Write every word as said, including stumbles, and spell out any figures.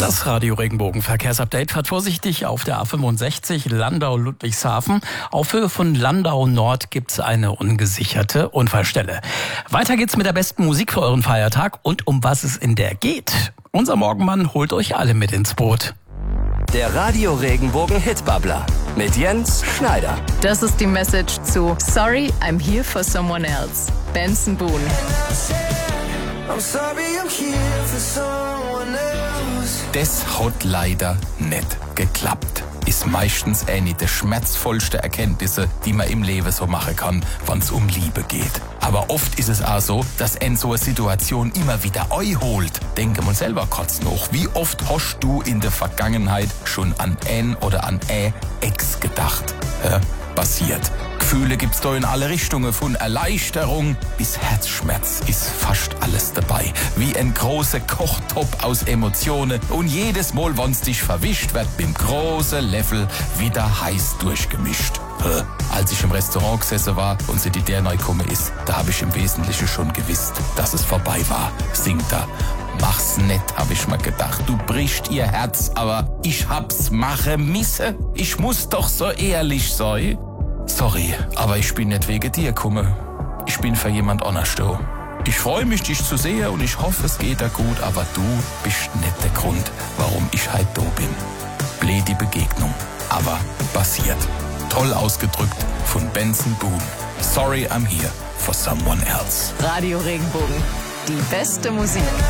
Das Radio Regenbogen Verkehrsupdate fährt vorsichtig auf der A fünfundsechzig Landau-Ludwigshafen. Auf Höhe von Landau Nord gibt's eine ungesicherte Unfallstelle. Weiter geht's mit der besten Musik für euren Feiertag und um was es in der geht. Unser Morgenmann holt euch alle mit ins Boot. Der Radio Regenbogen Hitbabbler mit Jens Schneider. Das ist die Message zu Sorry, I'm here for someone else. Benson Boone. I'm sorry, I'm here for someone else. Das hat leider nicht geklappt. Ist meistens eine der schmerzvollsten Erkenntnisse, die man im Leben so machen kann, wenn es um Liebe geht. Aber oft ist es auch so, dass in so eine Situation immer wieder euch holt. Denke mal selber kurz noch, wie oft hast du in der Vergangenheit schon an ein oder an ein Ex gedacht? Ja, passiert. Gefühle gibt's da in alle Richtungen, von Erleichterung bis Herzschmerz ist fast alles dabei. Wie ein großer Kochtopf aus Emotionen und jedes Mal, wenn's dich verwischt, wird beim großen Löffel wieder heiß durchgemischt. Äh, als ich im Restaurant gesessen war und sie die der neu gekommen ist, da habe ich im Wesentlichen schon gewusst, dass es vorbei war. Singt er. Mach's nett, hab ich mir gedacht. Du brichst ihr Herz, aber ich hab's machen müssen. Ich muss doch so ehrlich sein. Sorry, aber ich bin nicht wegen dir gekommen. Ich bin für jemand anders da. Ich freue mich, dich zu sehen und ich hoffe, es geht dir gut, aber du bist nicht der Grund, warum ich heute da bin. Blöde Begegnung, aber passiert. Toll ausgedrückt von Benson Boone. Sorry, I'm here for someone else. Radio Regenbogen. Die beste Musik.